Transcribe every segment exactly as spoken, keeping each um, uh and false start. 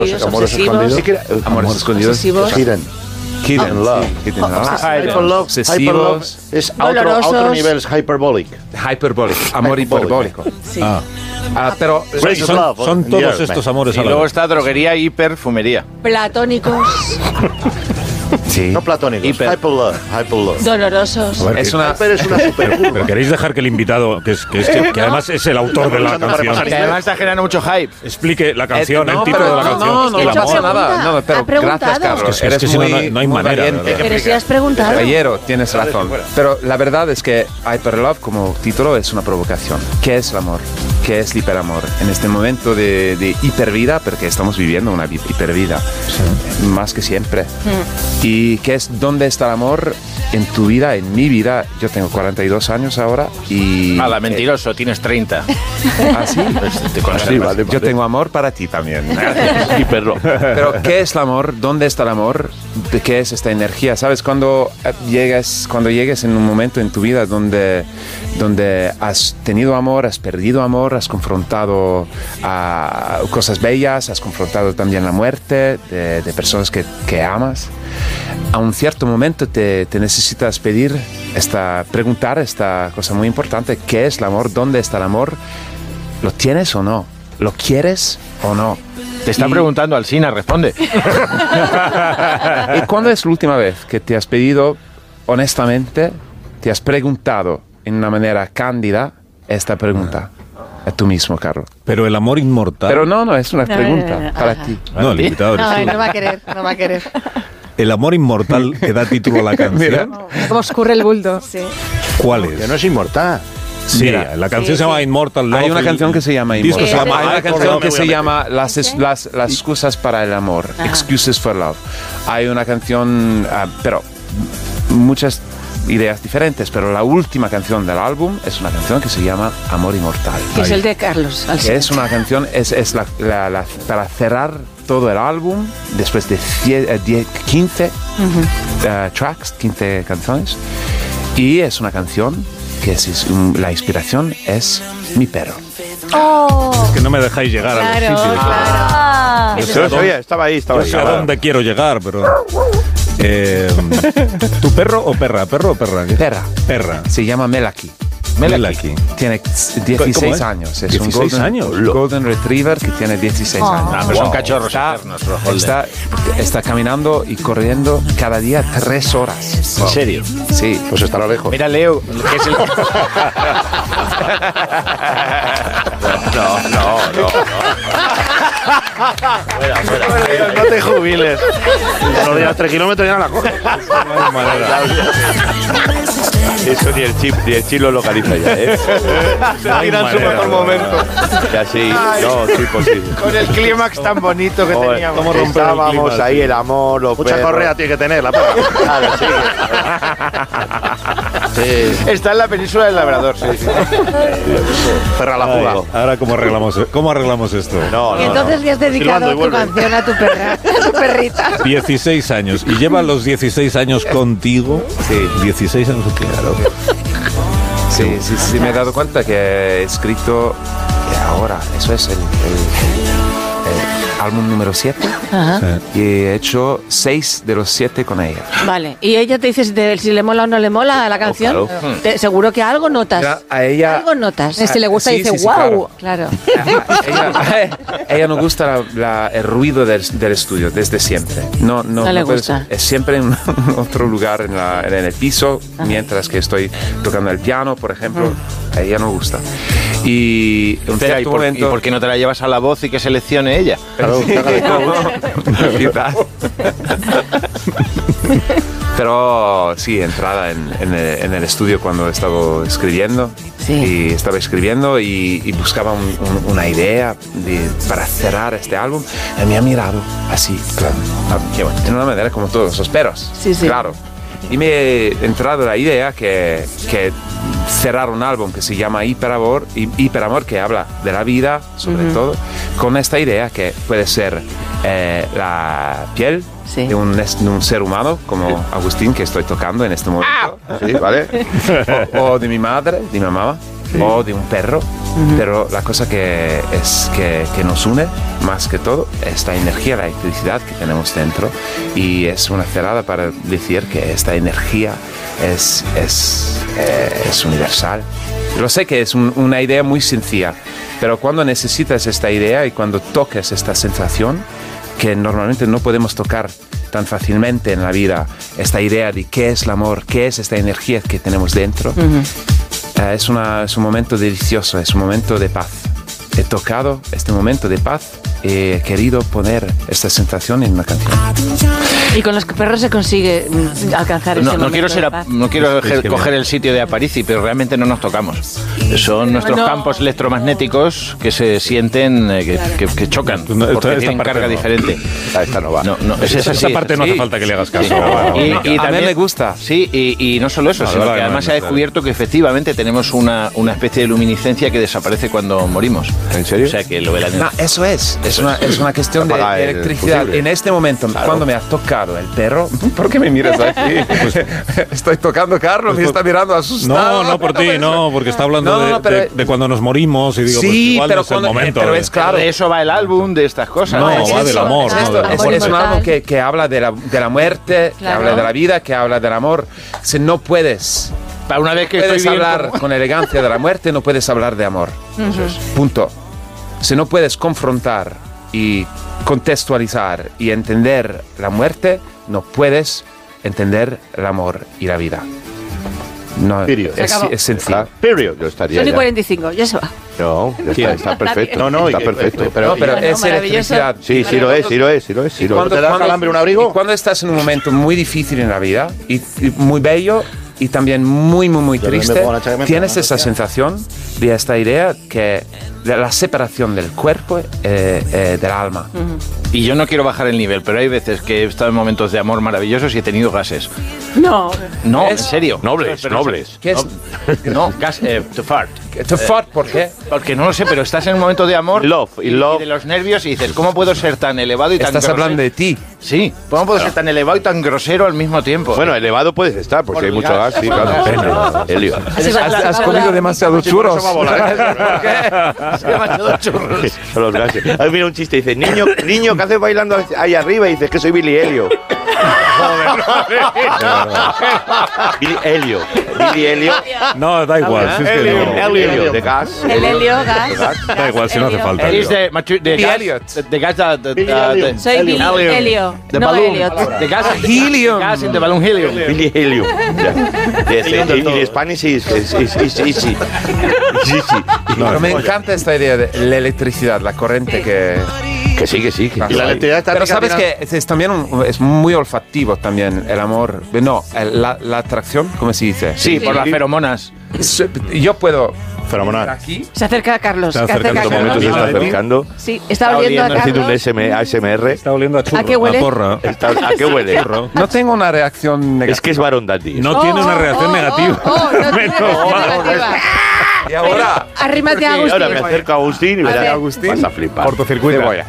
Los amores escondidos. Amores, amores escondidos. Hidden. Hidden love. Hidden love. Hyperlove. Hyperlove es a otro, a otro nivel, es hyperbolic. Hyperbolic. Amor hiperbólico. Sí. Ah. Ah, pero Great son, love son in the todos earth, estos man. amores Y a la luego vez. está droguería y perfumería. Platónicos, sí. No platónicos, Hiper. hyperlove. Hyperlove. dolorosos. A ver, Es que- una Hyper es una supercurva. Pero queréis dejar que el invitado, que, es, que, es- que, que además es el autor de la canción, Que además está generando mucho hype. explique la canción, Eh, no, el título pero de la no, canción. No, no, el no hecho pasa amor. pregunta. nada. No, pero Ha preguntado. gracias, Carlos. Es que- es Eres que si no, muy, no hay- no hay muy manera, valiente. ¿verdad? Pero si has preguntado. Caballero, tienes razón. Pero la verdad es que Hyperlove como título es una provocación. ¿Qué es el amor? ¿Qué es el hiperamor? En este momento de, de hipervida, porque estamos viviendo una vi- hipervida, más que siempre. ¿Y qué es? ¿Dónde está el amor en tu vida, en mi vida? Yo tengo cuarenta y dos años ahora y... Hala, mentiroso, tienes treinta. ¿Ah, sí? Te conservas. Yo tengo amor para ti también. Hiperlove. Pero, ¿qué es el amor? ¿Dónde está el amor? ¿De qué es esta energía? ¿Sabes? Cuando eh, llegues, cuando llegues en un momento en tu vida donde, donde has tenido amor, has perdido amor, has confrontado a cosas bellas, has confrontado también la muerte de, de personas que, que amas, a un cierto momento te, te necesitas pedir, esta, preguntar esta cosa muy importante: ¿qué es el amor? ¿Dónde está el amor? ¿Lo tienes o no? ¿Lo quieres o no? Te están Y- preguntando, Alsina, responde. ¿Y cuándo es la última vez que te has pedido, honestamente, te has preguntado en una manera cándida esta pregunta? A tú mismo, Carlos. Pero el amor inmortal. Pero no, no, es una No, pregunta no, no, para ajá. ti. No, el invitado eres Ay, tú. no va a querer, no va a querer. El amor inmortal que da título a la canción. Cómo escurre el bulto. Sí. ¿Cuál Que es? no es inmortal. Sí, Mira, la canción sí, se llama sí. Immortal Love. Hay una el canción que se llama disco Immortal. se llama Hay una Hyperlove. canción que me voy se a llama las, es- las, las excusas para el amor, Excuses for Love. Hay una canción, ah, pero muchas ideas diferentes, pero la última canción del álbum es una canción que se llama Amor Inmortal. Que es el de Carlos Que Alsina. es una canción, es, es la, la- la- para cerrar todo el álbum, después de cie- eh, diez, quince eh, tracks, quince canciones, y es una canción que es, es un- la inspiración es mi perro. Oh, Que no me dejáis llegar a los claro, sitios. claro. Yo sé Yo a lo sabía, dónde- estaba ahí, estaba yo ahí. sé a dónde quiero llegar, pero... Eh, ¿Tu perro o perra? ¿Perro o perra? ¿Qué? Perra. Perra. Se llama Melaki. Melaki. Tiene ¿Cómo dieciséis es? años. Es dieciséis un golden, años. golden retriever que tiene dieciséis Oh. años. Ah, pero son Wow. cachorros Está, eternos, los Holden. está, está caminando y corriendo cada día tres horas. ¿En serio? Sí. Pues estará lejos. Mira, Leo, que es el... No, no, no. Fuera, fuera. No te jubiles. A los días tres kilómetros ya no la coges. Eso ni el chip, ni el chip lo localiza ya, ¿eh? Seguirá en su mejor momento. Ya sí, no, sí, posible. Con el clímax tan bonito que Joder, teníamos. ¿cómo romper el Estábamos clima, ahí, tío? El amor, los Mucha perros. correa tiene que tener la perra. Claro, sí. Sí. Está en la península del Labrador, sí, sí. Perra a la Ay, fuga. ahora, ¿cómo arreglamos, ¿cómo arreglamos esto? No, Y no, entonces no. le has dedicado Silbando y tu vuelve. canción a tu perra, a tu perrita. dieciséis años. ¿Y lleva los dieciséis años contigo? Sí. dieciséis años, claro. Sí, sí, sí, me he dado cuenta que he escrito que ahora, eso es el, el- el- el álbum número siete, Ajá. y he hecho seis de los siete con ella. Vale, y ella te dice si, te- si le mola o no le mola la canción. claro. Te- seguro que algo notas. Mira, a ella... Algo notas. Si le gusta, Sí, dice, sí, sí, wow. Claro. ella, ella no gusta la- la- el ruido del, del estudio desde siempre. No, no, No le puedes- gusta. Es siempre en otro lugar en, la- en el piso, mientras que estoy tocando el piano, por ejemplo. A ella no gusta. Y en un Espera, ¿y cierto por, momento... ¿y por qué no te la llevas a la voz y que seleccione ella? Claro, que haga de todo. Quizás. Pero sí, entrada en, en el, en el estudio cuando estaba escribiendo. Sí. Y estaba escribiendo y, y buscaba un- un- una idea de- para cerrar este álbum. Y me ha mirado así, claro, qué bueno, de una manera como todos los perros. Sí, sí. Claro. Y me he entrado la idea que, que cerrar un álbum que se llama Hiperamor, hi- Hiperamor, que habla de la vida, sobre todo, con esta idea que puede ser eh, la piel Sí. de, un, de un ser humano, como Agustín, que estoy tocando en este momento. Sí, ¿vale? O, o de mi madre, de mi mamá, o de un perro, uh-huh. pero la cosa que, es que, que nos une más que todo es la energía, la electricidad que tenemos dentro, y es una cerrada para decir que esta energía es, es, eh, es universal. Lo sé que es un, una idea muy sencilla, pero cuando necesitas esta idea y cuando toques esta sensación, que normalmente no podemos tocar tan fácilmente en la vida, esta idea de qué es el amor, qué es esta energía que tenemos dentro, uh-huh. eh, es, una, es un momento delicioso, es un momento de paz. He tocado este momento de paz, he querido poner esta sensación en una canción. Y con los perros se consigue alcanzar ese no, momento no quiero ser de a, paz. no quiero es coger el sitio de Aparici, pero realmente no nos tocamos. Son nuestros no. campos electromagnéticos que se sienten, eh, que, que, que chocan, No, esta- porque esta tienen parte carga no. diferente. Esta, esta no va. No, no, es Esa, así. esa parte no hace Sí. falta que le hagas caso. Sí. Bueno, Y- y a mí también- me gusta. Sí, y, y no solo eso, No, sino vale, que vale, además se ha vale. descubierto que efectivamente tenemos una, una especie de luminiscencia que desaparece cuando morimos. ¿En serio? O sea que lo de la No, eso es, es una, es una cuestión de, Apaga de el electricidad. fusible. En este momento, Claro. cuando me ha tocado el perro, ¿por qué me miras aquí? Estoy tocando a Carlos, me está mirando asustado. No, no por ti, no, porque está hablando No, de, no, pero- de- de cuando nos morimos y digo, pues Sí, igual pero, no es el cuando- momento. pero de- es claro. De eso va el álbum, de estas cosas. No, es va eso, del amor, es no, esto, del es, amor. es un Inmortal. álbum que, que habla de la, de la muerte, que Claro. habla de la vida, que habla del amor. Si no puedes, Para una vez que puedes estoy bien hablar como- con elegancia de la muerte, no puedes hablar de amor. Punto. Si no puedes confrontar y contextualizar y entender la muerte, no puedes entender el amor y la vida. No, Period. es, Se acabó. es sencillo. Period. Yo estaría Son y ya. cuarenta y cinco, ya se va. No, ya está, está perfecto. No, no, está y- perfecto. No, pero No, es maravilloso. electricidad. Sí, sí lo es, sí lo es, sí lo es. Sí lo es. Cuando- ¿Te da cuando- calambre un y abrigo? cuando estás en un momento muy difícil en la vida y, y muy bello y también muy, muy, muy Yo también me triste, pongo la chaqueta, tienes me esa pongo la sensación de esta idea que de la separación del cuerpo eh, eh, del alma. Y yo no quiero bajar el nivel, pero hay veces que he estado en momentos de amor maravillosos y he tenido gases. No. No, Es- en serio. Nobles, Pero- nobles. ¿Qué es? No, gas, eh, to fart. To fart, ¿por qué? Porque no lo sé, pero estás en un momento de amor Love, y love. de los nervios y dices, ¿cómo puedo ser tan elevado y tan Estás grosero? hablando de ti. Sí, ¿cómo puedo ser tan elevado y tan grosero al mismo tiempo? Bueno, elevado puedes estar, porque Por hay el mucho gas. gas, sí, claro. Helio. Helio. Así va- Has, va- has va- comido va- demasiados churros. demasiado churros. Son los gases. A mí mira un chiste, dice, niño, niño, ¿qué haces bailando ahí arriba? Y dices que soy Billy Helio. Billy Helio. Billy Helio. No, da igual. si es que Helio, no. Helio, de gas. El helio, gas. Da igual, si no hace Helio. falta. It is the, matu- the Billy gas, Elliot. the, the gas, uh, the, Billy uh, Elliot. the, Soy Billy Helium. Helio. the No balloon, Elliot. the gas, Helium. gas in the balloon helium. Billy Helio. Yeah. Yes, in, in, in Spanish is, is, is, is easy. Is easy. Pero me encanta esta idea de la electricidad, la corriente que... Que sí, que sí. Que pasa y la ahí. electricidad está Pero sabes combinada- que es, es también un- es muy olfativo también el amor. No, el- la, la atracción, ¿cómo se dice? Sí, por las feromonas. So- Yo puedo Fenomenal. aquí. Se acerca a Carlos. Se Se acerca acerca a en En estos estos momentos se está Carlos. acercando. Sí, está oliendo a oliendo, Haciendo un Carlos. S M A S M R. Está oliendo a churro. ¿A qué huele? porra. Está- ¿A qué huele? Churro. No tengo una reacción negativa. Es que es varón dandy. No Oh, tiene una oh, reacción oh, negativa. oh, oh, no tiene Menos reacción mal. negativa. Y ahora, Arrímate a Ahora me Agustín. acerco a Agustín y A ver. verás, Agustín. vas a flipar. Cortocircuito. cebolla.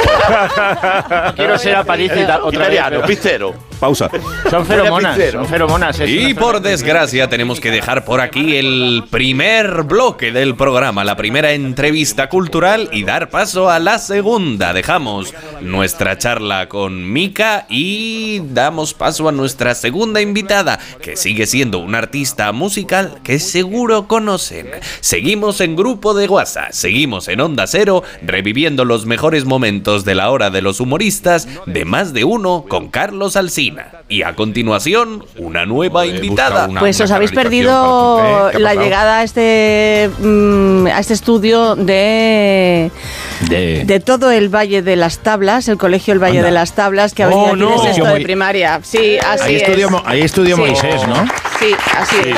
Quiero ser Aparici otra vez. Italiano, pero- pizzero. Pausa. Son feromonas, pizzero. son feromonas. es Y una por zona- desgracia tenemos que dejar por aquí el primer bloque del programa, la primera entrevista cultural y dar paso a la segunda. Dejamos nuestra charla con Mika y damos paso a nuestra segunda invitada, que sigue siendo una artista musical que seguro conocen. Seguimos en Grupo de WhatsApp, seguimos en Onda Cero, reviviendo los mejores momentos de la hora de los humoristas de Más de Uno con Carlos Alsina. Y a continuación, una nueva invitada. Pues os habéis perdido la llegada a este, mm, a este estudio de, De- de todo el Valle de las Tablas, el colegio El Valle Anda. de las Tablas, que ha Oh, venido aquí no. de sexto Colegio de Moi- primaria. Sí, así Ahí es. estudió, Mo- ahí estudió Sí. Moisés, ¿no? Sí, así es.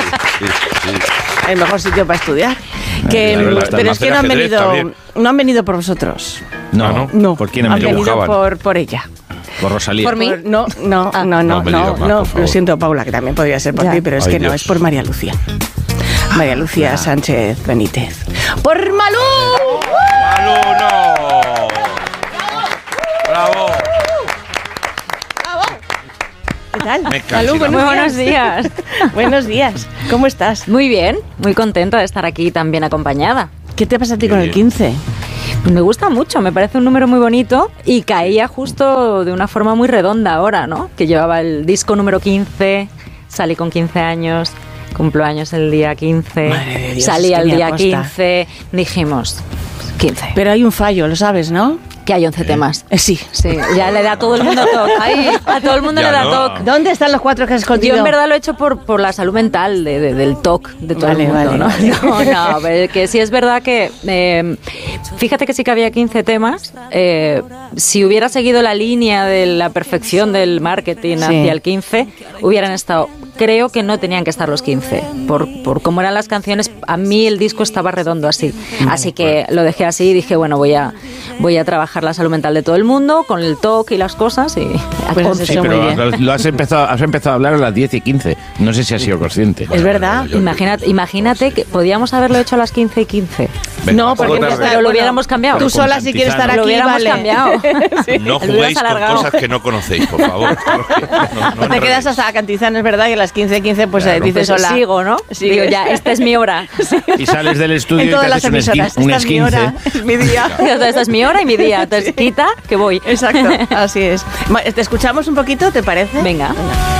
El mejor sitio para estudiar. Que, la verdad, pero el es que no han ajedrez venido, también. no han venido por vosotros. No, No, ¿Por quién han han venido? venido Dibujaban. por, por ella. Por Rosalía. ¿Por mí? No, no, no, no, No me no, digas más, no, por favor. lo siento, Paula, que también podría ser por Ya. ti, pero es Ay, que no, Dios. es por María Lucía. María Lucía Sánchez Benítez. ¡Por Malú! Bravo. ¿Qué tal? Me Salud, cansino. buenos Muy buenos días. días. Buenos días. ¿Cómo estás? Muy bien, muy contenta de estar aquí tan bien acompañada. ¿Qué te pasa a ti Qué con el bien. quince? Pues me gusta mucho, me parece un número muy bonito y caía justo de una forma muy redonda ahora, ¿no? Que llevaba el disco número quince, salí con quince años, cumplo años el día quince, Madre de Dios, salí es que al ni día aposta. quince, dijimos quince. Pero hay un fallo, lo sabes, ¿no? Que hay once temas. Eh, sí. Sí, ya le da a todo el mundo toque. Ay, a todo el mundo Ya le da no. toque. ¿Dónde están los cuatro que has escondido? Yo en verdad lo he hecho por, por la salud mental de, de- del T O C de todo Vale, el mundo, vale, ¿no? vale. No, no, pero que sí es verdad que eh, fíjate que sí que había quince temas. eh, si hubiera seguido la línea de la perfección del marketing Sí. hacia el quince, hubieran estado. Creo que no tenían que estar los quince. Por, por cómo eran las canciones, a mí el disco estaba redondo así. Así que lo dejé así y dije, bueno, voy a, voy a trabajar la salud mental de todo el mundo con el T O C y las cosas. Y Pues has once. hecho Sí, muy pero bien. lo- lo has empezado, has empezado a hablar a las diez y quince. No sé si has sido consciente. Es verdad. Imagínate, imagínate que podíamos haberlo hecho a las quince y quince. Venga, No, un poco porque tarde. está- Pero lo bueno, hubiéramos cambiado. Tú Pero con sola si quieres estar Santizano. aquí, Lo hubiéramos vale. cambiado. No Lo juguéis hubieras con alargado. cosas que no conocéis, por favor. No, no Te quedas enredéis. hasta Cantizano, es verdad, y a las quince quince pues Claro. eh, dices Pues hola. sigo, ¿no? Sí. Digo, ya, esta es mi hora. Y sales del estudio En y te todas las haces un, esquin, emisoras. un Esta es mi hora, esquince. es mi día. Esta es mi hora y mi día. Entonces, quita que voy. Exacto, así es. Ma- ¿Te escuchamos un poquito, te parece? Venga.